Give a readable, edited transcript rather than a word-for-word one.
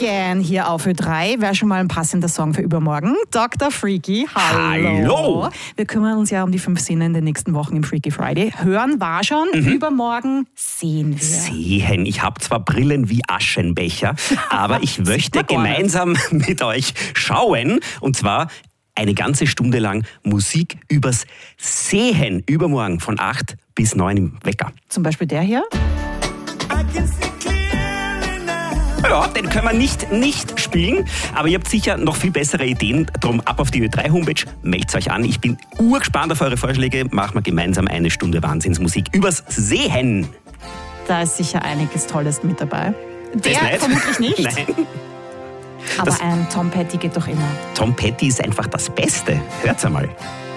Again hier auf Ö3. Wäre schon mal ein passender Song für übermorgen. Dr. Freaky, hallo. Wir kümmern uns ja um die 5 Sinne in den nächsten Wochen im Freaky Friday. Hören war schon, übermorgen sehen wir. Sehen. Ich habe zwar Brillen wie Aschenbecher, aber ich möchte gemeinsam mit euch schauen. Und zwar eine ganze Stunde lang Musik übers Sehen. Übermorgen von 8 bis 9 im Wecker. Zum Beispiel der hier. Ja, den können wir nicht spielen, aber ihr habt sicher noch viel bessere Ideen. Drum ab auf die Ö3-Homepage, meldet euch an. Ich bin urgespannt auf eure Vorschläge. Machen wir gemeinsam eine Stunde Wahnsinnsmusik übers Sehen. Da ist sicher einiges Tolles mit dabei. Der vermutlich nicht. Nein. Aber ein Tom Petty geht doch immer. Tom Petty ist einfach das Beste. Hört's einmal.